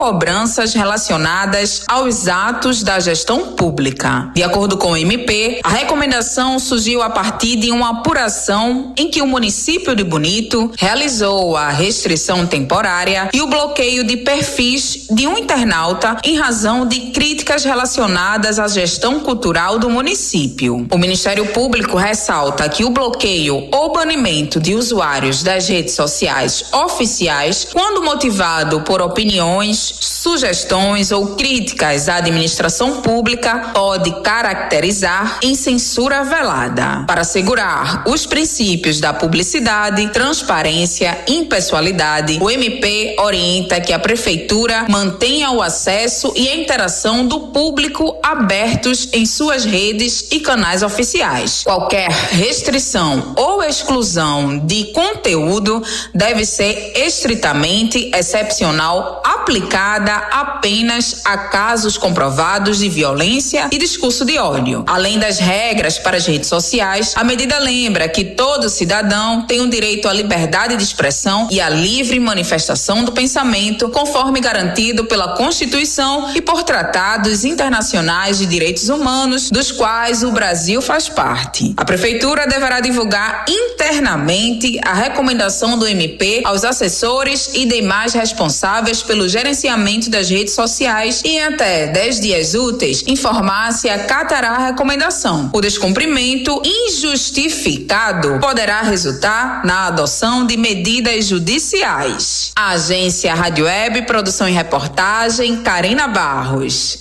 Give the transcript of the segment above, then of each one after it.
cobranças relacionadas aos atos da gestão pública. De acordo com o MP, a recomendação surgiu a partir de uma apuração em que o município de Bonito realizou a restrição temporária e o bloqueio de perfis de um internauta em razão de críticas relacionadas à gestão cultural do município. O Ministério Público ressalta que o bloqueio ou banimento de usuários das redes sociais oficiais, quando motivado por opiniões, sugestões ou críticas à administração pública, pode caracterizar em censura velada. Para assegurar os princípios da publicidade, transparência e impessoalidade, o MP orienta que a Prefeitura mantenha o acesso e a interação do público abertos em suas redes e canais oficiais. Qualquer restrição ou exclusão de conteúdo deve ser estritamente excepcional, aplicada apenas a casos comprovados de violência e discurso de ódio. Além das regras para as redes sociais, a medida lembra que todo cidadão tem o direito à liberdade de expressão e à livre manifestação do pensamento, conforme garantido pela Constituição e por tratados internacionais de direitos humanos, dos quais o Brasil faz parte. A Prefeitura deverá divulgar internamente a recomendação do MP aos assessores e demais responsáveis pelo gerenciamento das redes sociais e em até 10 dias úteis informar se acatará a recomendação. O descumprimento injustificado poderá resultar na adoção de medidas judiciais. A Agência Rádio Web, produção e reportagem, Karina Barros.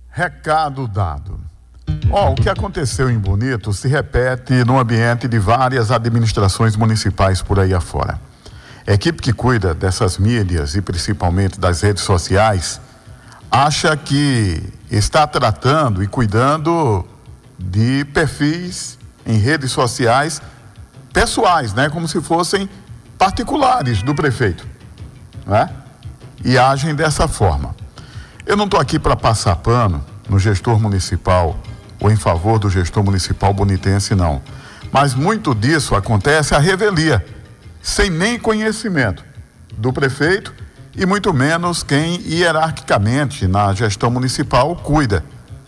Recado dado. O que aconteceu em Bonito se repete no ambiente de várias administrações municipais por aí afora. A equipe que cuida dessas mídias e principalmente das redes sociais acha que está tratando e cuidando de perfis em redes sociais pessoais, né? Como se fossem particulares do prefeito, né? E agem dessa forma. Eu não estou aqui para passar pano no gestor municipal ou em favor do gestor municipal bonitense, não. Mas muito disso acontece à revelia, sem nem conhecimento do prefeito e muito menos quem hierarquicamente na gestão municipal cuida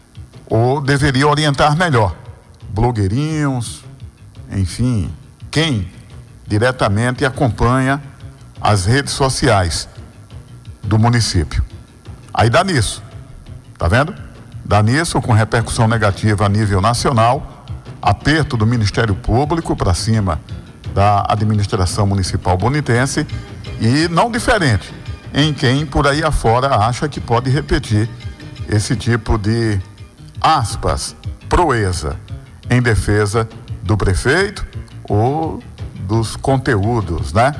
ou deveria orientar melhor. Blogueirinhos, enfim, quem diretamente acompanha as redes sociais do município. Aí dá nisso, tá vendo? Dá nisso com repercussão negativa a nível nacional, aperto do Ministério Público para cima da administração municipal bonitense e não diferente em quem por aí afora acha que pode repetir esse tipo de, aspas, proeza em defesa do prefeito ou dos conteúdos, né?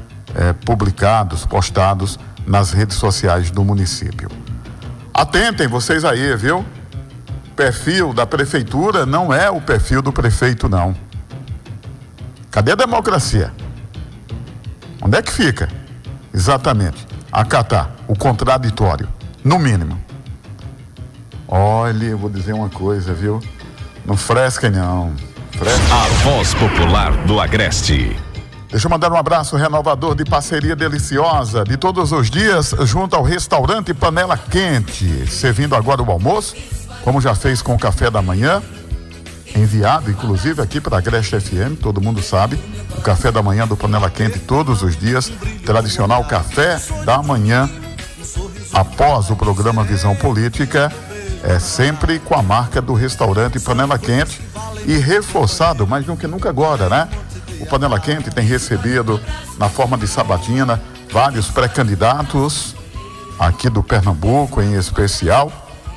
Publicados, postados nas redes sociais do município. Atentem vocês aí, viu? O perfil da prefeitura não é o perfil do prefeito, não. Cadê a democracia? Onde é que fica? Exatamente. Acatar o contraditório, no mínimo. Olha, eu vou dizer uma coisa, viu? Não fresquem, não. A voz popular do Agreste. Deixa eu mandar um abraço renovador de parceria deliciosa de todos os dias junto ao restaurante Panela Quente, servindo agora o almoço, como já fez com o café da manhã, enviado inclusive aqui para a Agreste FM, todo mundo sabe, o café da manhã do Panela Quente todos os dias, tradicional café da manhã, após o programa Visão Política, é sempre com a marca do restaurante Panela Quente e reforçado, mais do que nunca agora, né? O Panela Quente tem recebido, na forma de sabatina, vários pré-candidatos aqui do Pernambuco, em especial.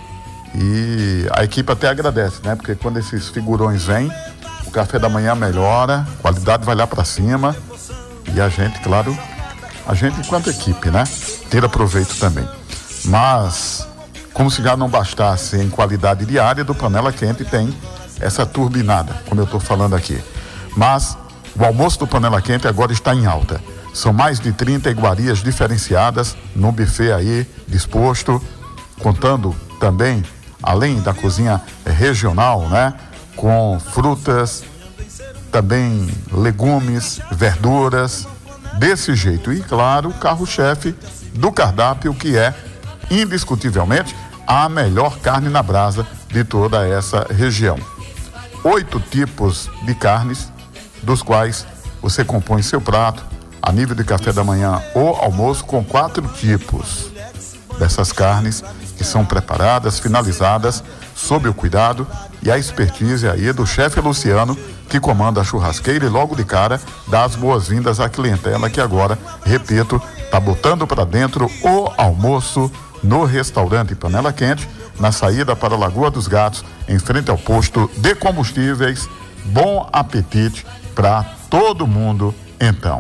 E a equipe até agradece, né? Porque quando esses figurões vêm, o café da manhã melhora, a qualidade vai lá para cima. E a gente, claro, a gente enquanto equipe, né? Tira proveito também. Mas, como se já não bastasse em qualidade diária, do Panela Quente tem essa turbinada, como eu estou falando aqui. Mas o almoço do Panela Quente agora está em alta. São mais de 30 iguarias diferenciadas no buffet aí disposto, contando também, além da cozinha regional, né? Com frutas, também legumes, verduras, desse jeito. E claro, o carro-chefe do cardápio, que é indiscutivelmente a melhor carne na brasa de toda essa região. 8 tipos de carnes, dos quais você compõe seu prato a nível de café da manhã ou almoço com 4 tipos dessas carnes que são preparadas, finalizadas sob o cuidado e a expertise aí do chefe Luciano, que comanda a churrasqueira e logo de cara dá as boas-vindas à clientela que agora, repito, tá botando para dentro o almoço no restaurante Panela Quente, na saída para a Lagoa dos Gatos, em frente ao posto de combustíveis. Bom apetite para todo mundo, então.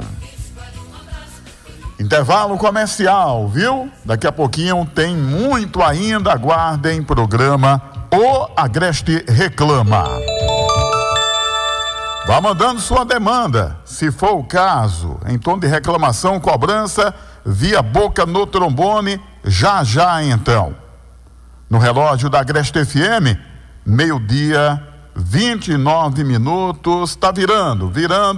Intervalo comercial, viu? Daqui a pouquinho tem muito ainda. Aguardem programa O Agreste Reclama. Vá mandando sua demanda, se for o caso, em tom de reclamação, cobrança, via boca no trombone, já então. No relógio da Agreste FM, 12:29, tá virou,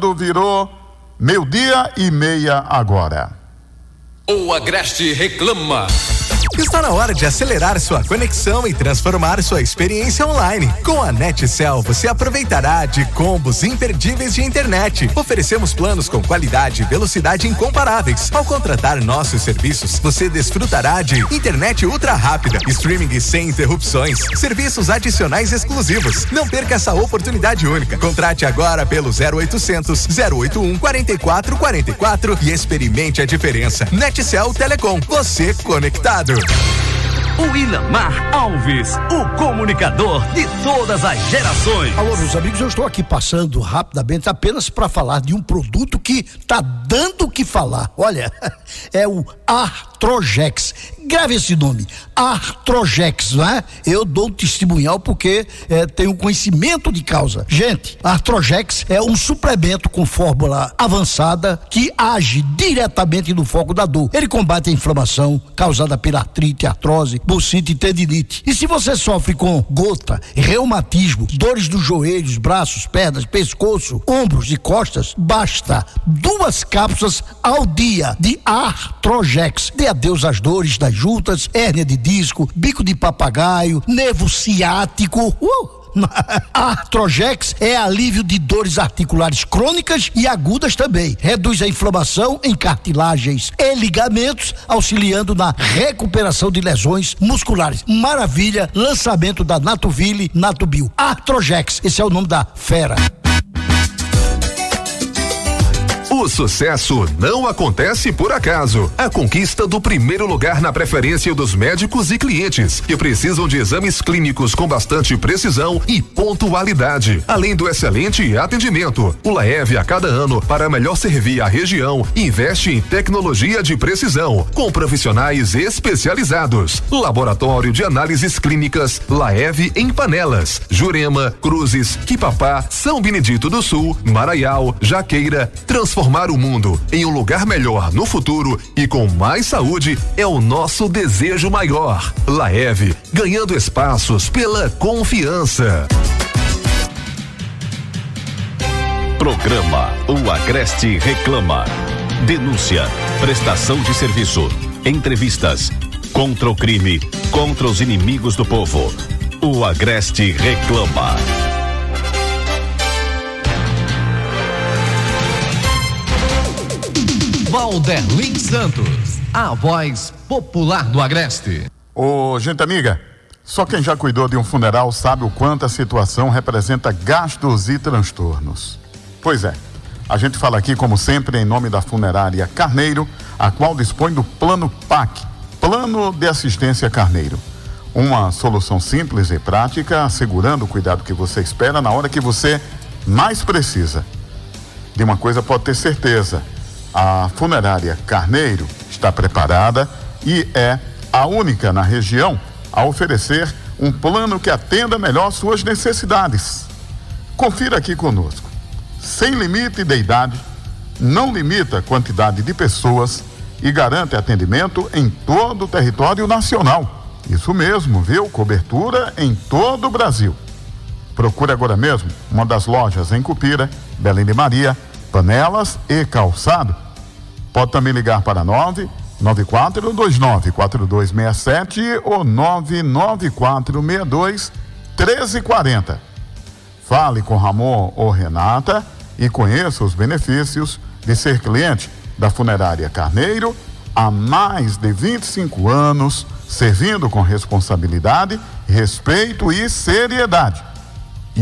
12:30 agora. O Agreste Reclama. Está na hora de acelerar sua conexão e transformar sua experiência online. Com a NetCell, você aproveitará de combos imperdíveis de internet. Oferecemos planos com qualidade e velocidade incomparáveis. Ao contratar nossos serviços, você desfrutará de internet ultra rápida, streaming sem interrupções, serviços adicionais exclusivos. Não perca essa oportunidade única. Contrate agora pelo 0800 081 4444 e experimente a diferença. NetCell Telecom, você conectado. O Ilamar Alves, o comunicador de todas as gerações. Alô, meus amigos, eu estou aqui passando rapidamente apenas para falar de um produto que tá dando o que falar. Olha, é o Artrojex. Grave esse nome, Artrojex, não é? Eu dou um testemunhal porque tenho conhecimento de causa. Gente, Artrojex é um suplemento com fórmula avançada que age diretamente no foco da dor. Ele combate a inflamação causada pela artrite, artrose, bursite e tendinite. E se você sofre com gota, reumatismo, dores dos joelhos, braços, pernas, pescoço, ombros e costas, basta 2 cápsulas ao dia de Artrojex. Dê adeus às dores das juntas, hérnia de disco, bico de papagaio, nervo ciático. Artrojex é alívio de dores articulares crônicas e agudas também. Reduz a inflamação em cartilagens e ligamentos, auxiliando na recuperação de lesões musculares. Maravilha, lançamento da Natuville Natubio. Artrojex, esse é o nome da fera. O sucesso não acontece por acaso. A conquista do primeiro lugar na preferência dos médicos e clientes que precisam de exames clínicos com bastante precisão e pontualidade. Além do excelente atendimento, o Laev a cada ano, para melhor servir a região, investe em tecnologia de precisão, com profissionais especializados. Laboratório de análises clínicas Laev em Panelas, Jurema, Cruzes, Quipapá, São Benedito do Sul, Maraial, Jaqueira. Transformar o mundo em um lugar melhor no futuro e com mais saúde é o nosso desejo maior. Laev, ganhando espaços pela confiança. Programa O Agreste Reclama. Denúncia, prestação de serviço, entrevistas, contra o crime, contra os inimigos do povo. O Agreste Reclama. Valderlin Santos, a voz popular do Agreste. Ô, gente amiga, só quem já cuidou de um funeral sabe o quanto a situação representa gastos e transtornos. Pois é, a gente fala aqui, como sempre, em nome da Funerária Carneiro, a qual dispõe do Plano PAC, Plano de Assistência Carneiro. Uma solução simples e prática, assegurando o cuidado que você espera na hora que você mais precisa. De uma coisa pode ter certeza: a Funerária Carneiro está preparada e é a única na região a oferecer um plano que atenda melhor suas necessidades. Confira aqui conosco. Sem limite de idade, não limita a quantidade de pessoas e garante atendimento em todo o território nacional. Isso mesmo, viu? Cobertura em todo o Brasil. Procure agora mesmo uma das lojas em Cupira, Belém de Maria, Panelas e Calçado. Pode também ligar para 9429-4267 ou 99462-1340. Fale com Ramon ou Renata e conheça os benefícios de ser cliente da Funerária Carneiro há mais de 25 anos, servindo com responsabilidade, respeito e seriedade. E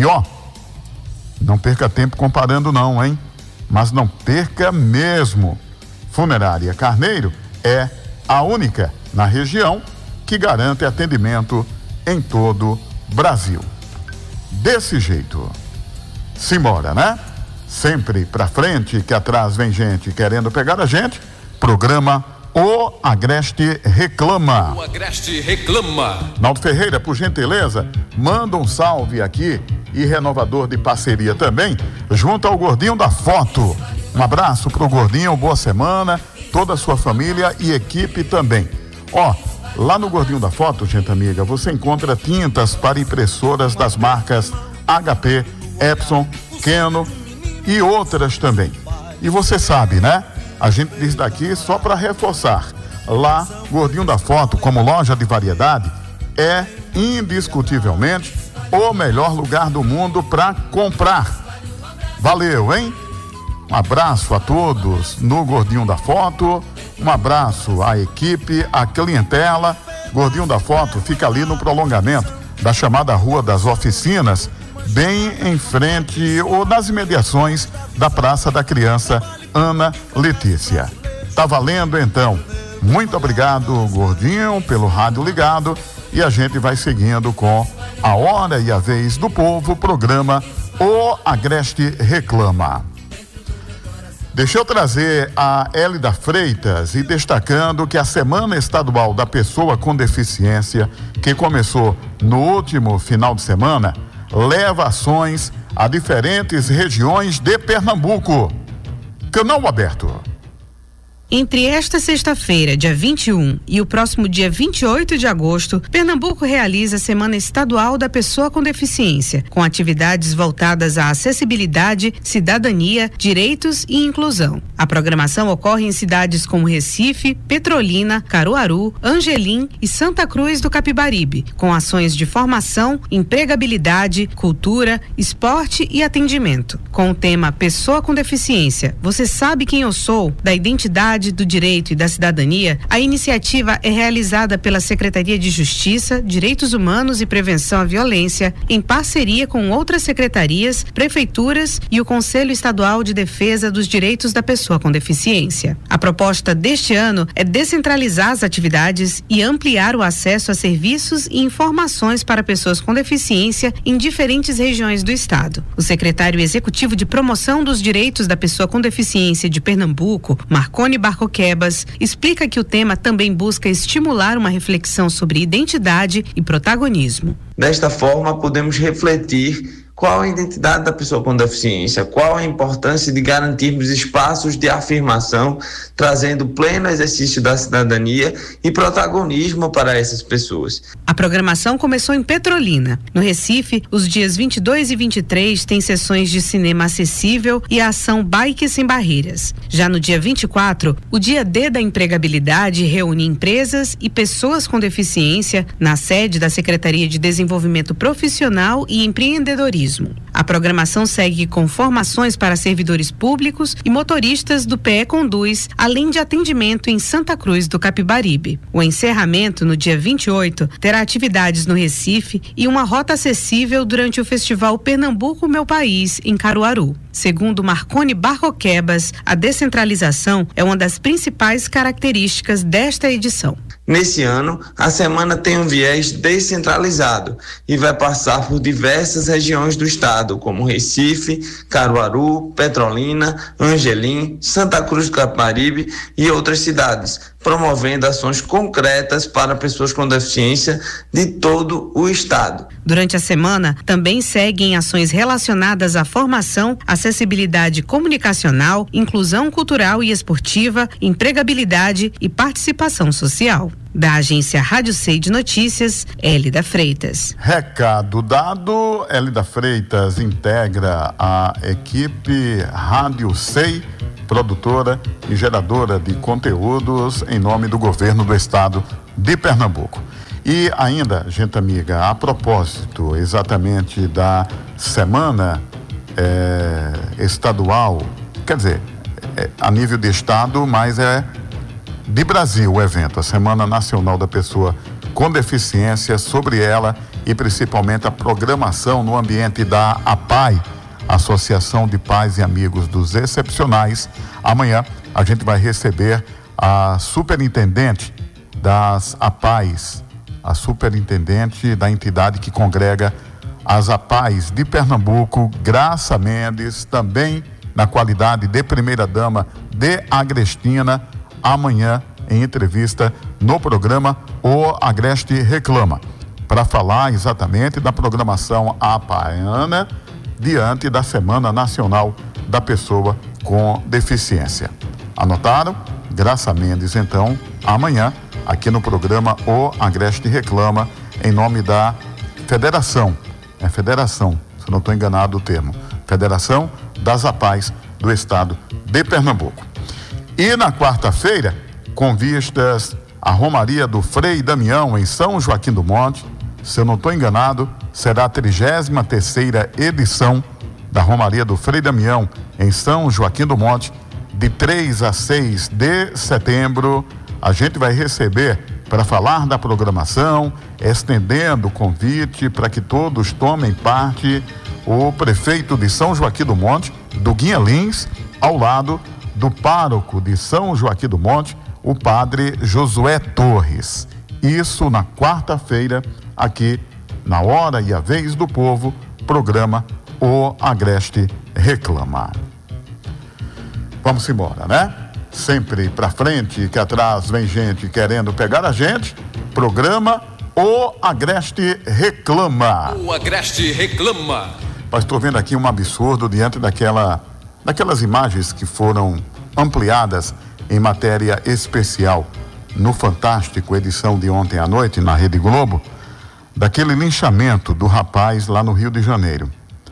não perca tempo comparando não, hein? Mas não perca mesmo. Funerária Carneiro é a única na região que garante atendimento em todo o Brasil. Desse jeito. Simbora, né? Sempre pra frente, que atrás vem gente querendo pegar a gente. Programa O Agreste Reclama. O Agreste Reclama. Naldo Ferreira, por gentileza, manda um salve aqui e renovador de parceria também, junto ao Gordinho da Foto. Um abraço pro Gordinho, boa semana, toda a sua família e equipe também. Lá no Gordinho da Foto, gente amiga, você encontra tintas para impressoras das marcas HP, Epson, Canon e outras também. E você sabe, né? A gente diz daqui só para reforçar. Lá, Gordinho da Foto, como loja de variedade, é indiscutivelmente o melhor lugar do mundo para comprar. Valeu, hein? Um abraço a todos no Gordinho da Foto, um abraço à equipe, à clientela. Gordinho da Foto fica ali no prolongamento da chamada Rua das Oficinas, bem em frente ou nas imediações da Praça da Criança Ana Letícia. Tá valendo então. Muito obrigado, Gordinho, pelo rádio ligado, e a gente vai seguindo com a hora e a vez do povo, programa O Agreste Reclama. Deixa eu trazer a Hélida Freitas e destacando que a Semana Estadual da Pessoa com Deficiência, que começou no último final de semana, leva ações a diferentes regiões de Pernambuco. Canal aberto. Entre esta sexta-feira, dia 21, e o próximo dia 28 de agosto, Pernambuco realiza a Semana Estadual da Pessoa com Deficiência, com atividades voltadas à acessibilidade, cidadania, direitos e inclusão. A programação ocorre em cidades como Recife, Petrolina, Caruaru, Angelim e Santa Cruz do Capibaribe, com ações de formação, empregabilidade, cultura, esporte e atendimento. Com o tema Pessoa com Deficiência, você sabe quem eu sou? Da identidade, do direito e da cidadania, a iniciativa é realizada pela Secretaria de Justiça, Direitos Humanos e Prevenção à Violência, em parceria com outras secretarias, prefeituras e o Conselho Estadual de Defesa dos Direitos da Pessoa com Deficiência. A proposta deste ano é descentralizar as atividades e ampliar o acesso a serviços e informações para pessoas com deficiência em diferentes regiões do estado. O secretário executivo de Promoção dos Direitos da Pessoa com Deficiência de Pernambuco, Marconi Barroquebas, explica que o tema também busca estimular uma reflexão sobre identidade e protagonismo. Desta forma, podemos refletir qual a identidade da pessoa com deficiência, qual a importância de garantirmos espaços de afirmação, trazendo pleno exercício da cidadania e protagonismo para essas pessoas. A programação começou em Petrolina. No Recife, os dias 22 e 23 tem sessões de cinema acessível e a ação Bike Sem Barreiras. Já no dia 24, o dia D da empregabilidade reúne empresas e pessoas com deficiência na sede da Secretaria de Desenvolvimento Profissional e Empreendedorismo. A programação segue com formações para servidores públicos e motoristas do PE Conduz, além de atendimento em Santa Cruz do Capibaribe. O encerramento, no dia 28, terá atividades no Recife e uma rota acessível durante o Festival Pernambuco Meu País, em Caruaru. Segundo Marconi Barroquebas, a descentralização é uma das principais características desta edição. Nesse ano, a semana tem um viés descentralizado e vai passar por diversas regiões do estado, como Recife, Caruaru, Petrolina, Angelim, Santa Cruz do Capibaribe e outras cidades, promovendo ações concretas para pessoas com deficiência de todo o estado. Durante a semana, também seguem ações relacionadas à formação, acessibilidade comunicacional, inclusão cultural e esportiva, empregabilidade e participação social. Da agência Rádio Sei de Notícias, Hélida Freitas. Recado dado. Hélida Freitas integra a equipe Rádio Sei produtora e geradora de conteúdos em nome do governo do estado de Pernambuco. E ainda, gente amiga, a propósito exatamente da semana estadual, quer dizer, a nível de estado, mas é de Brasil o evento, a Semana Nacional da Pessoa com Deficiência, sobre ela e principalmente a programação no ambiente da APAI, Associação de Pais e Amigos dos Excepcionais. Amanhã a gente vai receber a superintendente das APAIs, a superintendente da entidade que congrega as APAIs de Pernambuco, Graça Mendes, também na qualidade de primeira-dama de Agrestina, amanhã em entrevista no programa O Agreste Reclama, para falar exatamente da programação apaiana diante da Semana Nacional da Pessoa com Deficiência. Anotaram? Graça Mendes, então, amanhã, aqui no programa O Agreste Reclama, em nome da Federação, Federação, se não estou enganado o termo, Federação das APAIs do Estado de Pernambuco. E na quarta-feira, com vistas à Romaria do Frei Damião em São Joaquim do Monte, se eu não estou enganado, será a 33ª edição da Romaria do Frei Damião em São Joaquim do Monte, de 3 a 6 de setembro. A gente vai receber para falar da programação, estendendo o convite para que todos tomem parte, o prefeito de São Joaquim do Monte, Duguinha Lins, ao lado do pároco de São Joaquim do Monte, o padre Josué Torres. Isso na quarta-feira, aqui na Hora e a Vez do Povo, programa O Agreste Reclama. Vamos embora, né? Sempre pra frente, que atrás vem gente querendo pegar a gente. Programa O Agreste Reclama. O Agreste Reclama. Mas estou vendo aqui um absurdo diante daquelas imagens que foram ampliadas em matéria especial no Fantástico, edição de ontem à noite, na Rede Globo, daquele linchamento do rapaz lá no Rio de Janeiro.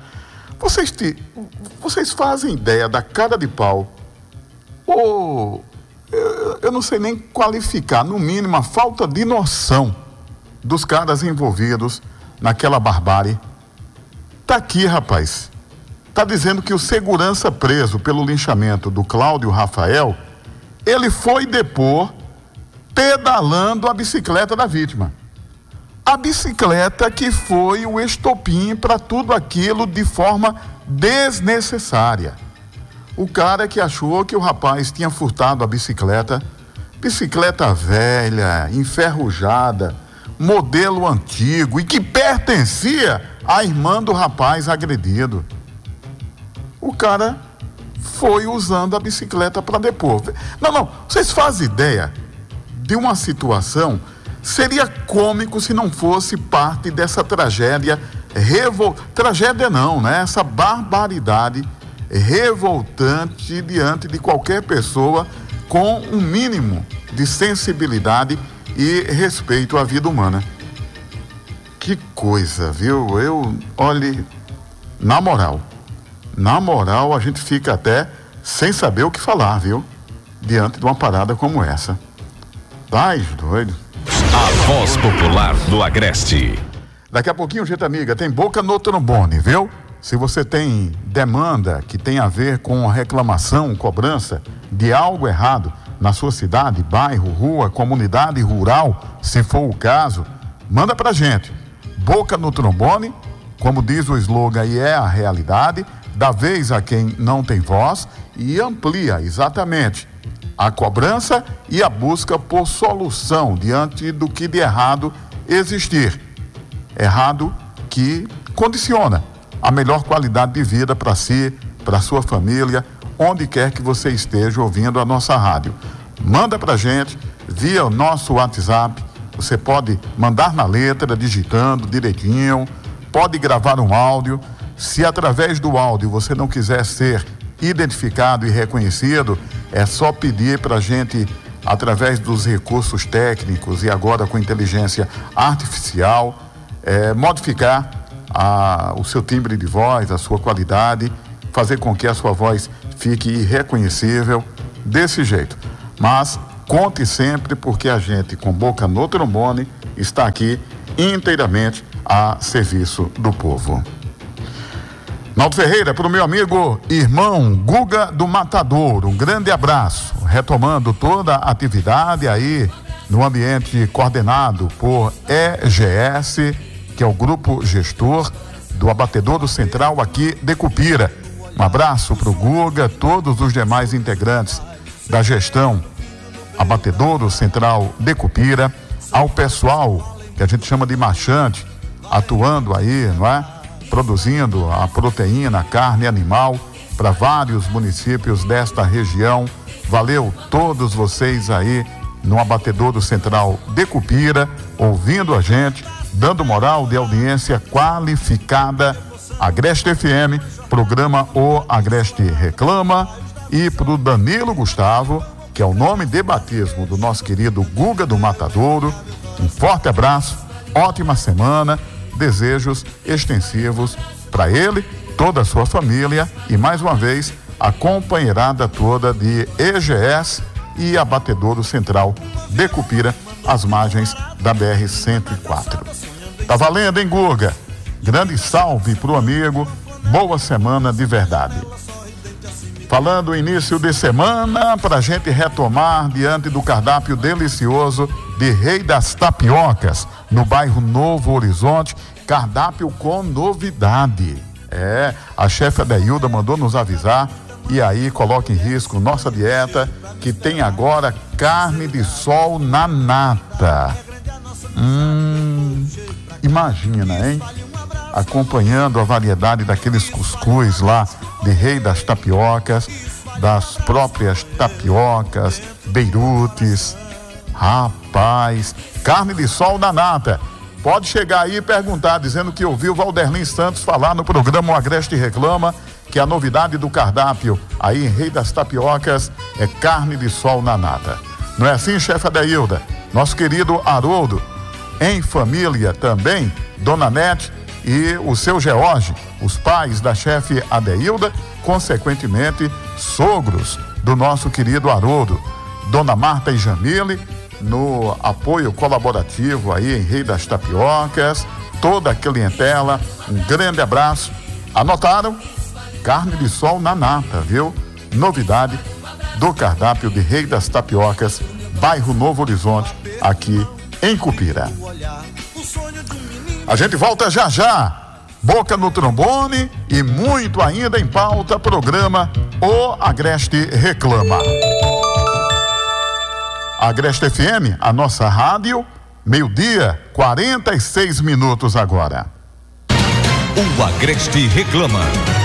Vocês fazem ideia da cara de pau, ou eu não sei nem qualificar, no mínimo, a falta de noção dos caras envolvidos naquela barbárie? Tá aqui, rapaz. Tá dizendo que o segurança preso pelo linchamento do Cláudio Rafael, ele foi depor pedalando a bicicleta da vítima. A bicicleta que foi o estopim para tudo aquilo de forma desnecessária. O cara que achou que o rapaz tinha furtado a bicicleta velha, enferrujada, modelo antigo e que pertencia à irmã do rapaz agredido. O cara foi usando a bicicleta para depor. Não, vocês fazem ideia de uma situação? Seria cômico se não fosse parte dessa tragédia, tragédia não, né? Essa barbaridade revoltante diante de qualquer pessoa com um mínimo de sensibilidade e respeito à vida humana. Que coisa, viu? Olhe, na moral, a gente fica até sem saber o que falar, viu? Diante de uma parada como essa. Tá, doido. A voz popular do Agreste. Daqui a pouquinho, gente amiga, tem boca no trombone, viu? Se você tem demanda que tem a ver com reclamação, cobrança de algo errado na sua cidade, bairro, rua, comunidade rural, se for o caso, manda pra gente. Boca no trombone, como diz o slogan e é a realidade, dá vez a quem não tem voz e amplia exatamente a cobrança e a busca por solução diante do que de errado existir. Errado que condiciona a melhor qualidade de vida para si, para sua família, onde quer que você esteja ouvindo a nossa rádio. Manda pra gente via o nosso WhatsApp. Você pode mandar na letra, digitando direitinho, pode gravar um áudio. Se através do áudio você não quiser ser identificado e reconhecido, é só pedir pra gente, através dos recursos técnicos e agora com inteligência artificial, modificar o seu timbre de voz, a sua qualidade, fazer com que a sua voz fique irreconhecível desse jeito. Mas conte sempre, porque a gente com boca no trombone está aqui inteiramente a serviço do povo. Naldo Ferreira, para o meu amigo irmão Guga do Matadouro, um grande abraço, retomando toda a atividade aí no ambiente coordenado por EGS, que é o grupo gestor do Abatedouro Central aqui de Cupira. Um abraço para o Guga, todos os demais integrantes da gestão Abatedouro Central de Cupira, ao pessoal que a gente chama de marchante, atuando aí, não é? Produzindo a proteína, a carne animal para vários municípios desta região. Valeu todos vocês aí no Abatedouro Central de Cupira, ouvindo a gente, dando moral de audiência qualificada. Agreste FM, programa O Agreste Reclama, e para o Danilo Gustavo, que é o nome de batismo do nosso querido Guga do Matadouro, um forte abraço, ótima semana, desejos extensivos para ele, toda a sua família e mais uma vez a companheirada toda de EGS e Abatedouro Central de Cupira, às margens da BR-104. Tá valendo, hein, Guga? Grande salve pro amigo, boa semana de verdade. Falando início de semana, para a gente retomar diante do cardápio delicioso de Rei das Tapiocas, no bairro Novo Horizonte, cardápio com novidade. A chefe Adeilda mandou nos avisar, e aí coloca em risco nossa dieta, que tem agora carne de sol na nata. Imagina, hein? Acompanhando a variedade daqueles cuscuz lá de Rei das Tapiocas, das próprias tapiocas, beirutes. Rapaz, carne de sol na nata. Pode chegar aí e perguntar, dizendo que ouviu Valderlin Santos falar no programa O Agreste Reclama, que a novidade do cardápio aí em Rei das Tapiocas é carne de sol na nata. Não é assim, chefe Adeilda? Nosso querido Haroldo, em família também, Dona Nete e o seu George, os pais da chefe Adeilda, consequentemente, sogros do nosso querido Haroldo, Dona Marta e Jamile, no apoio colaborativo aí em Rei das Tapiocas, toda a clientela, um grande abraço. Anotaram? Carne de sol na nata, viu? Novidade do cardápio de Rei das Tapiocas, bairro Novo Horizonte, aqui em Cupira. A gente volta já já. Boca no trombone e muito ainda em pauta, programa O Agreste Reclama. Agreste FM, a nossa rádio, 12:46 agora. O Agreste Reclama.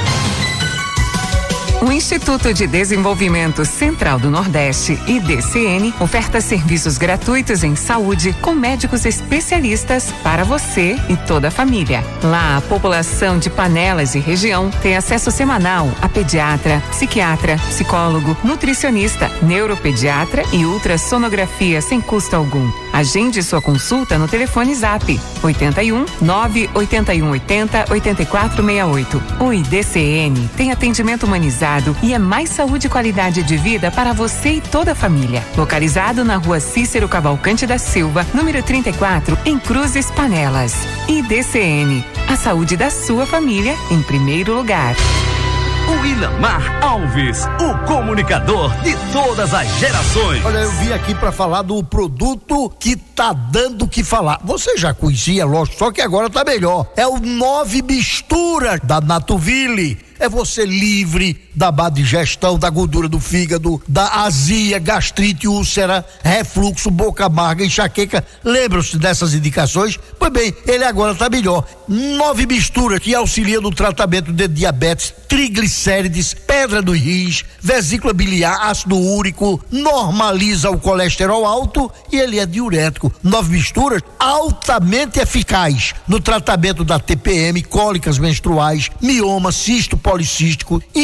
O Instituto de Desenvolvimento Central do Nordeste, IDCN, oferta serviços gratuitos em saúde com médicos especialistas para você e toda a família. Lá, a população de Panelas e região tem acesso semanal a pediatra, psiquiatra, psicólogo, nutricionista, neuropediatra e ultrassonografia sem custo algum. Agende sua consulta no telefone Zap 81 981 80 8468. O IDCN tem atendimento humanizado e é mais saúde e qualidade de vida para você e toda a família. Localizado na Rua Cícero Cavalcante da Silva, número 34, em Cruzes, Panelas. IDCN, a saúde da sua família em primeiro lugar. O Ilamar Alves, o comunicador de todas as gerações. Olha, eu vim aqui para falar do produto que tá dando o que falar. Você já conhecia, lógico, só que agora tá melhor. É o 9 Mistura da Natuville. É você livre da má digestão, da gordura do fígado, da azia, gastrite, úlcera, refluxo, boca amarga, enxaqueca. Lembram-se dessas indicações? Pois bem, ele agora está melhor. 9 Mistura, que auxilia no tratamento de diabetes, triglicérides, pedra dos rins, vesícula biliar, ácido úrico, normaliza o colesterol alto e ele é diurético. 9 Misturas, altamente eficaz no tratamento da TPM, cólicas menstruais, mioma, cisto policístico, infecções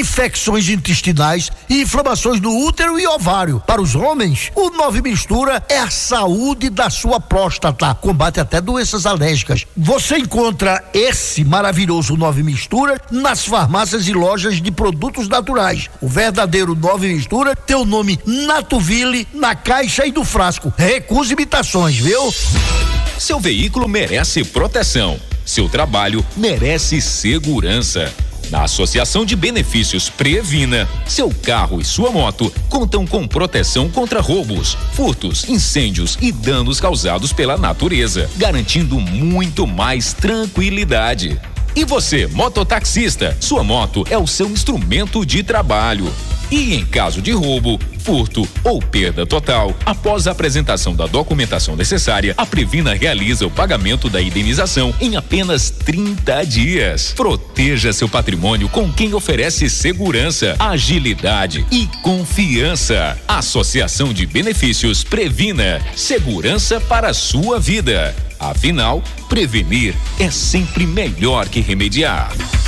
infecções intestinais e inflamações no útero e ovário. Para os homens, o 9 Mistura é a saúde da sua próstata, combate até doenças alérgicas. Você encontra esse maravilhoso 9 Mistura nas farmácias e lojas de produtos naturais. O verdadeiro 9 Mistura tem o nome Natuville na caixa e do frasco. Recuse imitações, viu? Seu veículo merece proteção. Seu trabalho merece segurança. Na Associação de Benefícios Previna, seu carro e sua moto contam com proteção contra roubos, furtos, incêndios e danos causados pela natureza, garantindo muito mais tranquilidade. E você, mototaxista, sua moto é o seu instrumento de trabalho. E em caso de roubo, furto ou perda total, após a apresentação da documentação necessária, a Previna realiza o pagamento da indenização em apenas 30 dias. Proteja seu patrimônio com quem oferece segurança, agilidade e confiança. Associação de Benefícios Previna, segurança para a sua vida. Afinal, prevenir é sempre melhor que remediar.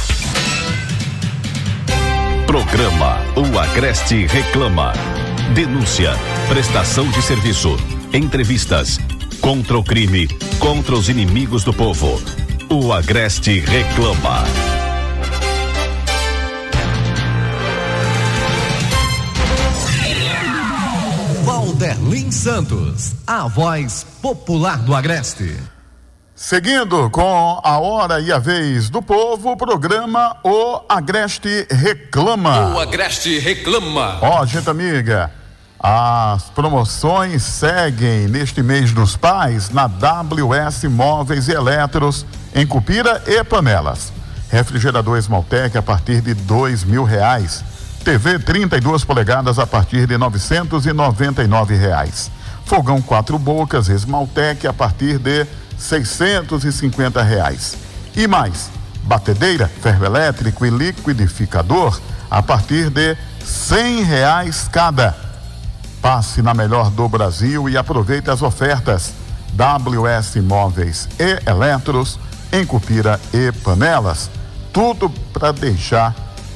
Programa O Agreste Reclama. Denúncia, prestação de serviço, entrevistas, contra o crime, contra os inimigos do povo. O Agreste Reclama. Valderlin Santos, a voz popular do Agreste. Seguindo com a hora e a vez do povo, o programa O Agreste Reclama. O Agreste Reclama. Ó, gente amiga, as promoções seguem neste mês dos pais na WS Móveis e Eletros, em Cupira e Panelas. Refrigerador Esmaltec a partir de R$2.000. TV 32 polegadas a partir de R$999. Fogão 4 bocas Esmaltec a partir de R$650. E mais, batedeira, ferro elétrico e liquidificador a partir de R$100 cada. Passe na melhor do Brasil e aproveite as ofertas. WS Móveis e Eletros em Cupira e Panelas. Tudo para deixar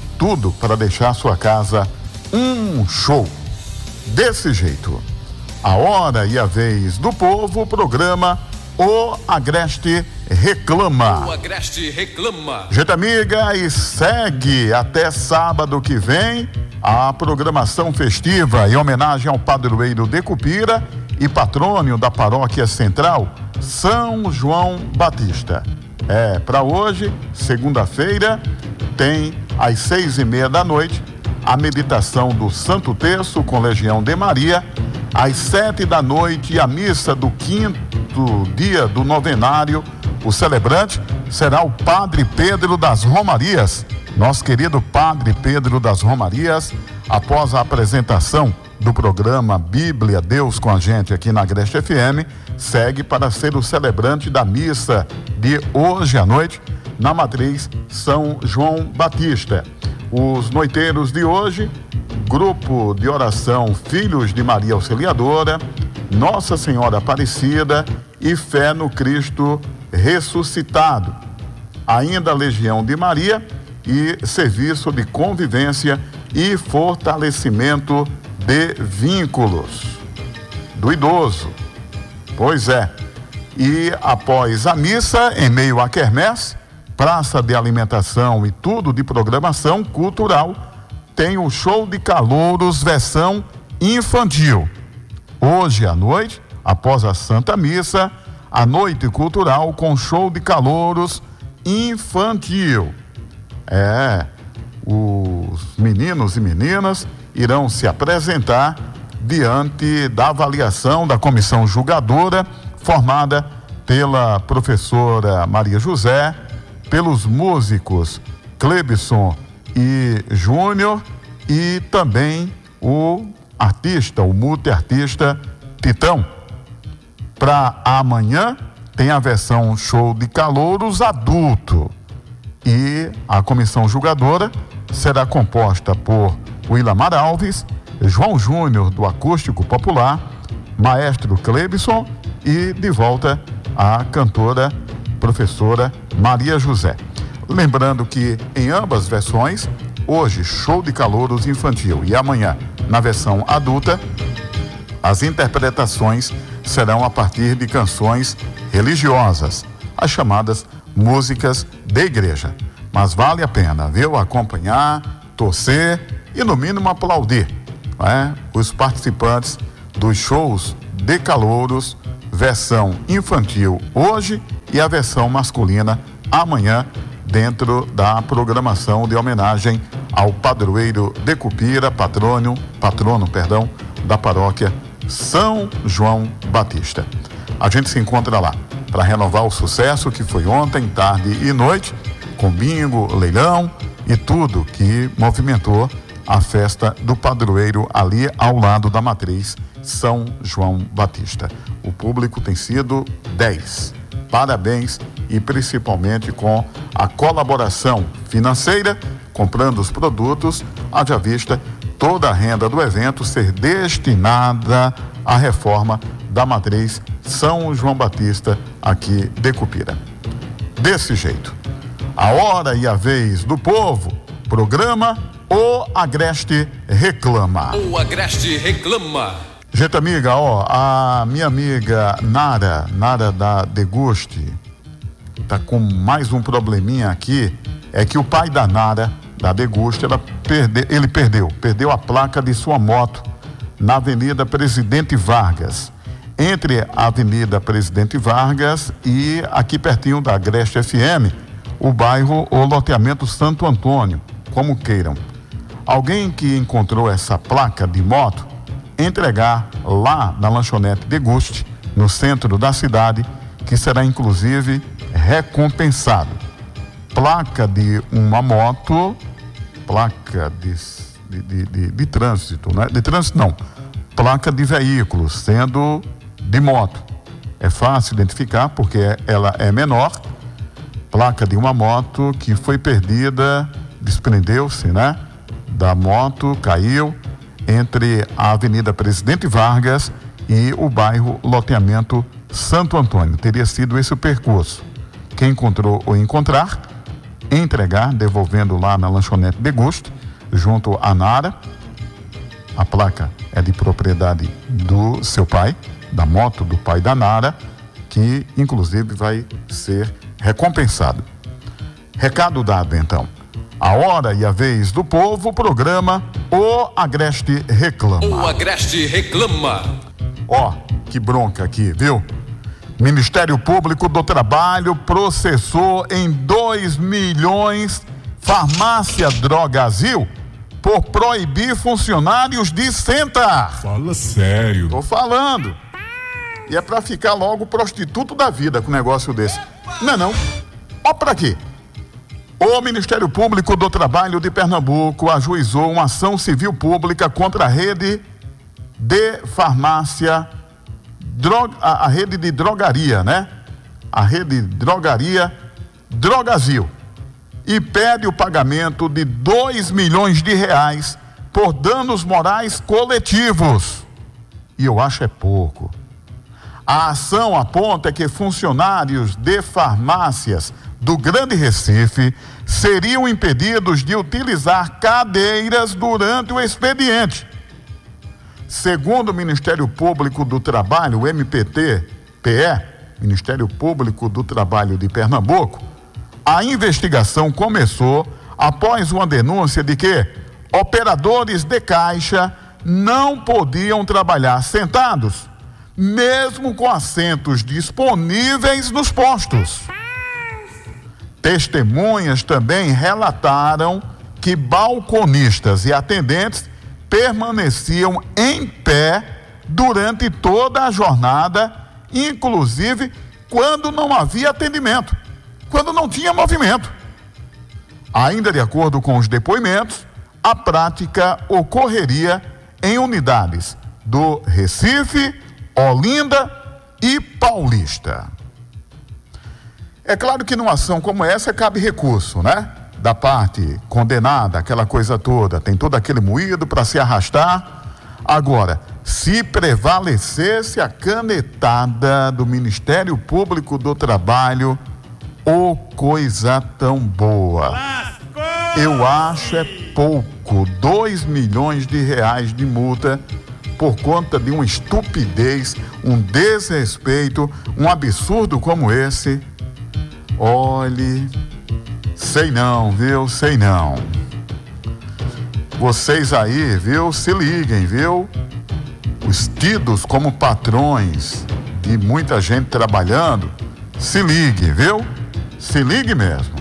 sua casa um show. Desse jeito. A hora e a vez do povo, o programa O Agreste Reclama. O Agreste Reclama. Gente amiga, e segue até sábado que vem a programação festiva em homenagem ao padroeiro de Cupira e patrônio da paróquia central, São João Batista. Para hoje, segunda-feira, tem às 6:30 da noite a meditação do Santo Terço com Legião de Maria. Às 7 da noite, a missa do 5º dia do novenário. O celebrante será o Padre Pedro das Romarias, nosso querido Padre Pedro das Romarias. Após a apresentação do programa Bíblia, Deus com a gente aqui na Agreste FM, segue para ser o celebrante da missa de hoje à noite na matriz São João Batista. Os noiteiros de hoje: Grupo de Oração Filhos de Maria Auxiliadora, Nossa Senhora Aparecida e Fé no Cristo Ressuscitado. Ainda Legião de Maria e Serviço de Convivência e Fortalecimento de Vínculos do Idoso. Pois é. E após a missa, em meio à quermesse, praça de alimentação e tudo de programação cultural, tem o show de calouros versão infantil. Hoje à noite, após a Santa Missa, a noite cultural com show de calouros infantil. Os meninos e meninas irão se apresentar diante da avaliação da comissão julgadora, formada pela professora Maria José, pelos músicos Clebson e Júnior e também o multiartista Titão. Para amanhã tem a versão show de calouros adulto e a comissão julgadora será composta por Willamar Alves, João Júnior do Acústico Popular, Maestro Clebson e de volta a cantora professora Maria José. Lembrando que em ambas versões hoje, show de calouros infantil. E amanhã, na versão adulta, as interpretações serão a partir de canções religiosas, as chamadas músicas de igreja. Mas vale a pena, viu? Acompanhar, torcer e, no mínimo, aplaudir, né? Os participantes dos shows de calouros, versão infantil hoje e a versão masculina amanhã, dentro da programação de homenagem ao padroeiro de Cupira, patrono, da paróquia São João Batista. A gente se encontra lá para renovar o sucesso que foi ontem, tarde e noite, com bingo, leilão e tudo que movimentou a festa do padroeiro ali ao lado da matriz São João Batista. O público tem sido 10. Parabéns, e principalmente com a colaboração financeira, comprando os produtos, haja vista toda a renda do evento ser destinada à reforma da matriz São João Batista aqui de Cupira. Desse jeito, a hora e a vez do povo, programa O Agreste Reclama. O Agreste Reclama. Gente amiga, a minha amiga Nara da Deguste, tá com mais um probleminha aqui, é que o pai da Nara, da Deguste, ele perdeu a placa de sua moto na Avenida Presidente Vargas, entre a Avenida Presidente Vargas e aqui pertinho da Agreste FM, o bairro ou loteamento Santo Antônio, como queiram. Alguém que encontrou essa placa de moto, entregar lá na lanchonete Deguste, no centro da cidade, que será inclusive recompensado. Placa de uma moto, placa de trânsito, né? De trânsito não, placa de veículos, sendo de moto. É fácil identificar porque ela é menor. Placa de uma moto que foi perdida, desprendeu-se, né? Da moto, caiu entre a Avenida Presidente Vargas e o bairro Loteamento Santo Antônio. Teria sido esse o percurso. Quem encontrou ou encontrar, entregar, devolvendo lá na lanchonete Deguste, junto à Nara. A placa é de propriedade do seu pai, da moto do pai da Nara, que inclusive vai ser recompensado. Recado dado, então. A hora e a vez do povo, programa O Agreste Reclama. O Agreste Reclama. Que bronca aqui, viu? Ministério Público do Trabalho processou em 2 milhões Farmácia Drogazil por proibir funcionários de sentar. Fala sério. Tô falando. E é pra ficar logo prostituto da vida com um negócio desse. Não. Pra quê? O Ministério Público do Trabalho de Pernambuco ajuizou uma ação civil pública contra a rede de farmácia, a rede de drogaria, né? A rede de drogaria Drogazil. E pede o pagamento de R$2 milhões por danos morais coletivos. E eu acho é pouco. A ação aponta que funcionários de farmácias do Grande Recife seriam impedidos de utilizar cadeiras durante o expediente. Segundo o Ministério Público do Trabalho, o MPT-PE, Ministério Público do Trabalho de Pernambuco, a investigação começou após uma denúncia de que operadores de caixa não podiam trabalhar sentados, mesmo com assentos disponíveis nos postos. Testemunhas também relataram que balconistas e atendentes permaneciam em pé durante toda a jornada, inclusive quando não havia atendimento, quando não tinha movimento. Ainda de acordo com os depoimentos, a prática ocorreria em unidades do Recife, Olinda e Paulista. É claro que numa ação como essa cabe recurso, né? Da parte condenada, aquela coisa toda, tem todo aquele moído para se arrastar. Agora, se prevalecesse a canetada do Ministério Público do Trabalho, coisa tão boa. Eu acho é pouco, 2 milhões de reais de multa por conta de uma estupidez, um desrespeito, um absurdo como esse. Olhe, sei não, viu? Sei não. Vocês aí, viu? Se liguem, viu? Os tidos como patrões de muita gente trabalhando, se ligue, viu? Se ligue mesmo.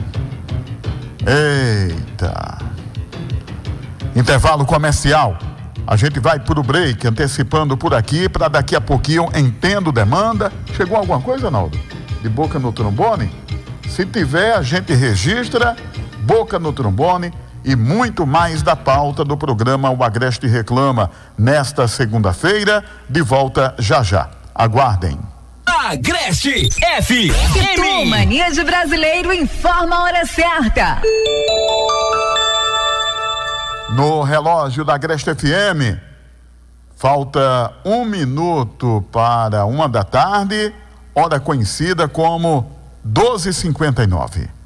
Eita. Intervalo comercial. A gente vai pro break, antecipando por aqui, para daqui a pouquinho, entendo demanda. Chegou alguma coisa, Naldo? De boca no trombone? Se tiver, a gente registra, boca no trombone e muito mais da pauta do programa O Agreste Reclama, nesta segunda-feira, de volta já já. Aguardem. Agreste FM. Pitu, Mania de Brasileiro, informa a hora certa. No relógio da Agreste FM, falta 1 minuto para 1 da tarde, hora conhecida como 12h59.